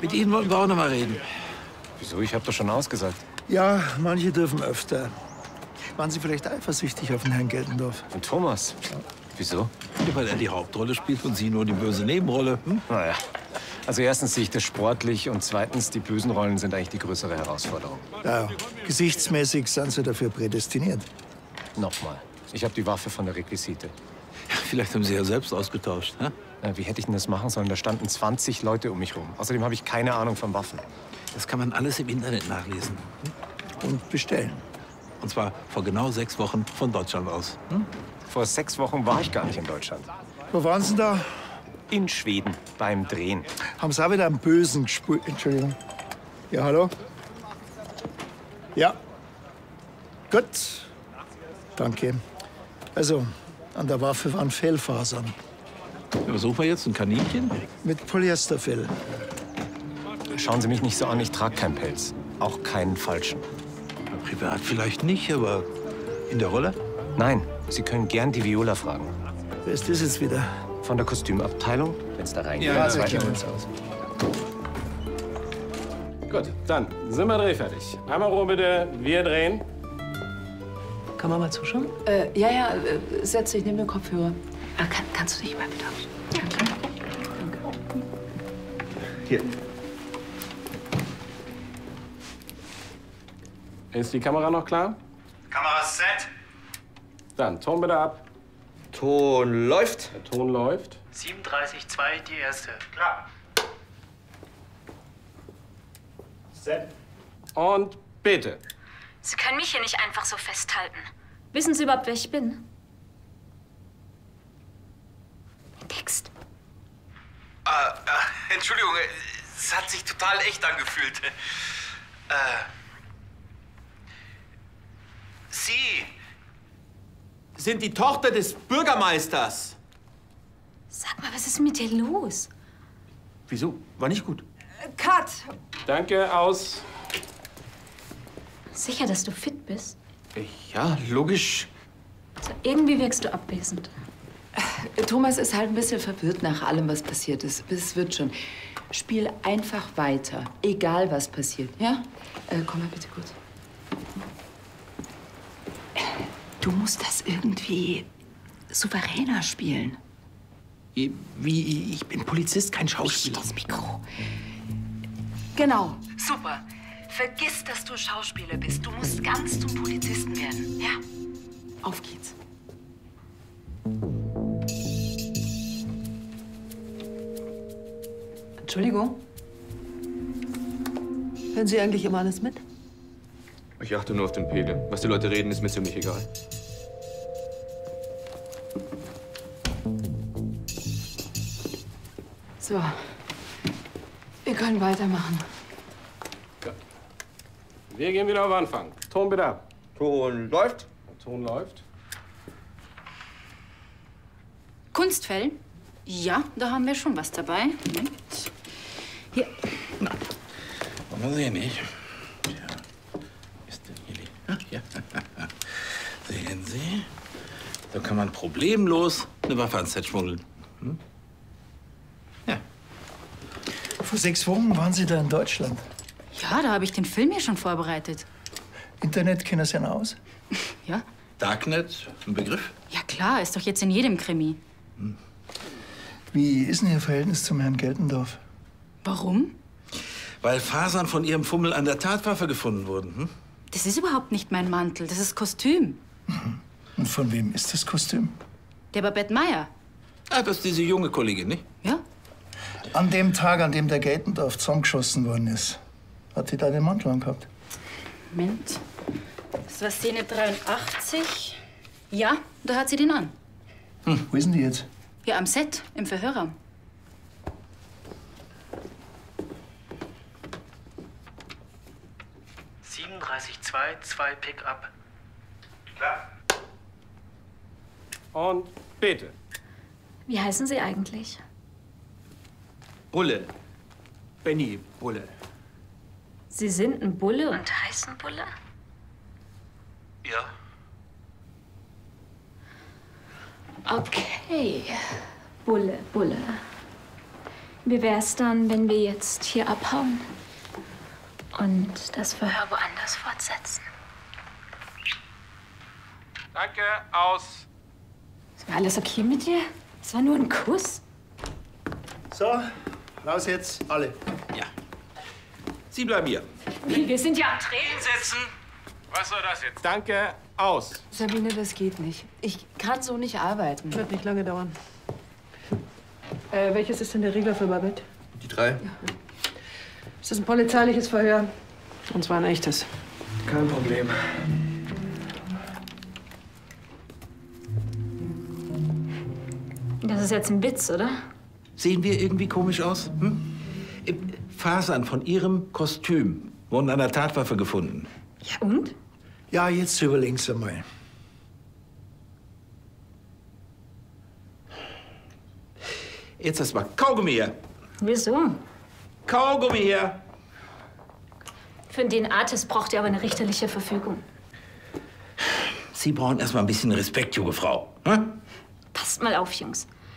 Mit Ihnen wollen wir auch noch mal reden. Wieso? Ich habe doch schon ausgesagt. Ja, manche dürfen öfter. Waren Sie vielleicht eifersüchtig auf den Herrn Geltendorf? Und Thomas? Ja. Wieso? Ja, weil er die Hauptrolle spielt und Sie nur die böse Nebenrolle. Naja. Also erstens sehe ich das sportlich und zweitens, die bösen Rollen sind eigentlich die größere Herausforderung. Ja, gesichtsmäßig sind Sie dafür prädestiniert. Nochmal. Ich habe die Waffe von der Requisite. Ja, vielleicht haben Sie ja selbst ausgetauscht. Hä? Ja, wie hätte ich denn das machen sollen? Da standen 20 Leute um mich rum. Außerdem habe ich keine Ahnung von Waffen. Das kann man alles im Internet nachlesen. Und bestellen. Und zwar vor genau 6 Wochen von Deutschland aus. Vor 6 Wochen war ich gar nicht in Deutschland. Wo waren Sie da? In Schweden, beim Drehen. Haben Sie auch wieder einen Bösen gespult? Entschuldigung. Ja, hallo? Ja. Gut. Danke. Also, an der Waffe waren Fellfasern. Ja, was suchen wir jetzt? Ein Kaninchen? Mit Polyesterfell. Schauen Sie mich nicht so an, ich trage keinen Pelz. Auch keinen falschen. Ja, privat vielleicht nicht, aber in der Rolle? Nein, Sie können gern die Viola fragen. Wer ist das jetzt wieder? Von der Kostümabteilung, wenn es da reingeht. Ja, zwei klar. uns aus. Gut, dann sind wir drehfertig. Einmal rum bitte, wir drehen. Kann man mal zuschauen? Ja, setz dich, nimm den Kopfhörer. Kannst du dich mal bitte aus? Ja, klar. Hier. Ist die Kamera noch klar? Kamera set. Dann, Ton bitte ab. Ton läuft. Der Ton läuft. 37,2, die erste. Klar. Set. Und bitte. Sie können mich hier nicht einfach so festhalten. Wissen Sie überhaupt, wer ich bin? Text. Entschuldigung, es hat sich total echt angefühlt. Sie sind die Tochter des Bürgermeisters. Sag mal, was ist mit dir los? Wieso? War nicht gut. Cut! Danke, aus. Sicher, dass du fit bist? Ja, logisch. Also, irgendwie wirkst du abwesend. Thomas ist halt ein bisschen verwirrt nach allem, was passiert ist. Es wird schon. Spiel einfach weiter, egal was passiert, ja? Komm mal bitte kurz. Du musst das irgendwie souveräner spielen. Wie? Ich bin Polizist, kein Schauspieler. Das Mikro. Genau, super. Vergiss, dass du Schauspieler bist. Du musst ganz zum Polizisten werden, ja? Auf geht's. Entschuldigung. Hören Sie eigentlich immer alles mit? Ich achte nur auf den Pegel. Was die Leute reden, ist mir ziemlich egal. So. Wir können weitermachen. Wir gehen wieder auf Anfang. Ton bitte ab. Ton läuft. Ton läuft. Kunstfell? Ja, da haben wir schon was dabei. Moment. Hier. Na, wollen wir sehen, nicht? Ja. Ist denn hier die? Ach, ja. Sehen Sie? So kann man problemlos eine Waffe ans Set schmuggeln. Hm? Ja. Vor 6 Wochen waren Sie da in Deutschland. Ja, da habe ich den Film ja schon vorbereitet. Internet kennen Sie ja aus? Ja? Darknet, ein Begriff? Ja klar, ist doch jetzt in jedem Krimi. Wie ist denn Ihr Verhältnis zum Herrn Geltendorf? Warum? Weil Fasern von Ihrem Fummel an der Tatwaffe gefunden wurden. Hm? Das ist überhaupt nicht mein Mantel, das ist Kostüm. Und von wem ist das Kostüm? Der Babette Meyer. Ah, das ist diese junge Kollegin, nicht? Ja? An dem Tag, an dem der Geltendorf zusammengeschossen worden ist, hat sie da den Mantel angehabt. Moment. Das war Szene 83. Ja, da hat sie den an. Wo ist denn die jetzt? Ja, am Set, im Verhörraum. zwei Pick-up. Klar. Und bitte. Wie heißen Sie eigentlich? Bulle. Benny Bulle. Sie sind ein Bulle und heißen Bulle? Ja. Okay. Bulle, Bulle. Wie wär's dann, wenn wir jetzt hier abhauen und das Verhör woanders fortsetzen? Danke, aus. Ist alles okay mit dir? Es war nur ein Kuss. So, raus jetzt, alle. Ja. Sie bleiben hier. Wir sind ja am Drehen. Hinsetzen. Was soll das jetzt? Danke, aus. Sabine, das geht nicht. Ich kann so nicht arbeiten. Wird nicht lange dauern. Welches ist denn der Regler für Babette? Die 3. Es ist ein polizeiliches Verhör. Und zwar ein echtes. Kein Problem. Das ist jetzt ein Witz, oder? Sehen wir irgendwie komisch aus? Hm? Fasern von Ihrem Kostüm wurden an der Tatwaffe gefunden. Ja, und? Ja, jetzt überlegen Sie mal. Jetzt erstmal Kaugummi her. Wieso? Kaugummi her. Für den Artist braucht ihr aber eine richterliche Verfügung. Sie brauchen erstmal ein bisschen Respekt, junge Frau. Hm? Passt mal auf, Jungs.